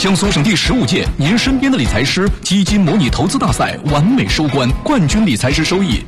江苏省第15届您身边的理财师基金模拟投资大赛完美收官，冠军理财师收益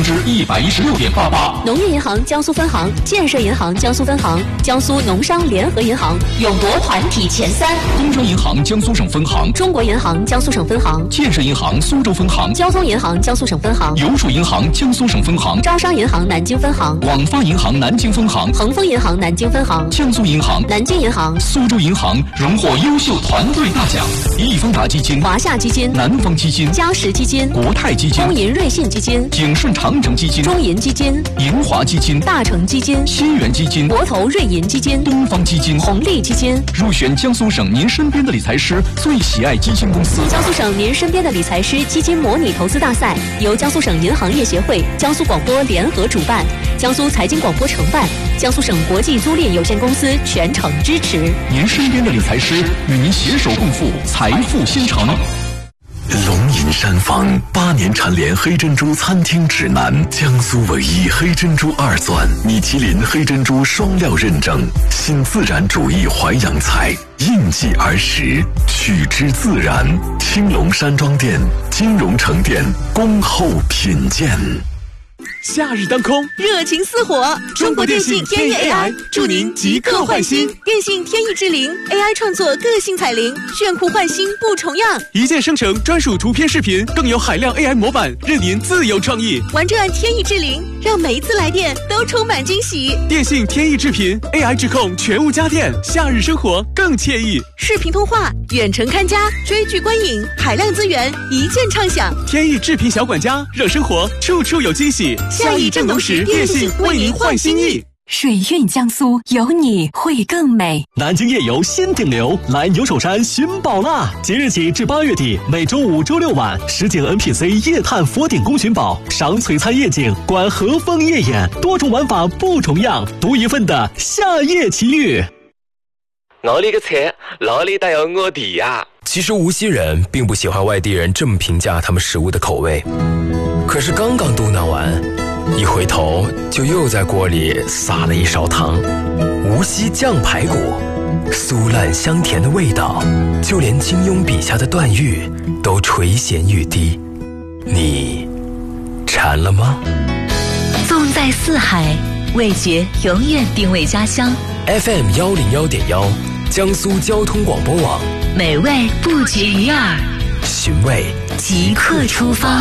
116.88%。 农业银行江苏分行、建设银行江苏分行、江苏农商联合银行勇夺团体前3。 工商银行江苏省分行、 中国银行江苏省分行、 建设银行苏州分行、 交通银行江苏省分行、 邮储银行江苏省分行、 招商银行南京分行、 广发银行南京分行、 恒丰银行南京分行、 江苏银行、 南京银行、 苏州银行荣获优秀团队大奖。易方达基金、 华夏基金、 南方基金、 嘉实基金、 国泰基金、 中银瑞信基金、 景顺长城基金、 中银基金、 银华基金、 大成基金、 新源基金、 国投瑞银基金、 东方基金、 红利基金入选江苏省您身边的理财师最喜爱基金公司。 江苏省您身边的理财师基金模拟投资大赛由江苏省银行业协会、江苏广播联合主办，江苏财经广播承办，江苏省国际租赁有限公司全程支持。 您身边的理财师与您携手共赴财富新城。 龙吟山房8年蝉联黑珍珠餐厅指南，江苏唯一黑珍珠2钻，米其林黑珍珠双料认证，新自然主义淮扬菜，应季而食，取之自然。青龙山庄店、金融城店恭候品鉴。 夏日当空， 热情似火。 中国电信天翼 AI 祝您即刻换新。 电信天翼智灵 AI 创作个性彩铃，炫酷换新不重样。 一键生成专属图片视频，更有海量 AI 模板，任您自由创意。 玩转天翼智灵，让每一次来电都充满惊喜。 电信天翼智频 AI 智控全屋家电，夏日生活更惬意。 视频通话、远程看家、追剧观影，海量资源一键畅享。 天翼智频小管家，让生活处处有惊喜。 夏意正浓时，电信为您换新意。 水韵江苏，有你会更美。 南京夜游新顶流，来牛首山寻宝啦！即日起至8月底，每周5、周6晚，10景 NPC 夜探佛顶宫寻宝，赏璀璨夜景，观和风夜演，多种玩法不重样，独一份的夏夜奇遇。 我的个菜，哪里带有我的呀？ 其实无锡人并不喜欢外地人这么评价他们食物的口味，可是刚刚嘟囔完，一回头就又在锅里撒了一勺糖。无锡酱排骨，酥烂香甜的味道，就连金庸笔下的段誉都垂涎欲滴。你馋了吗？ 纵在四海，味觉永远定位家乡。 FM 101.1，江苏交通广播网， 美味不绝于耳， 寻味即刻出发。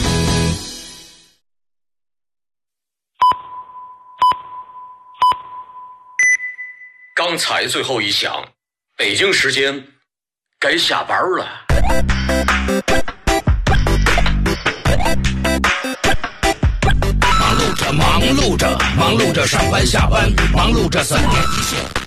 刚才最后一响，北京时间该下班了。忙碌着，忙碌着，忙碌着上班下班，忙碌着3点一线。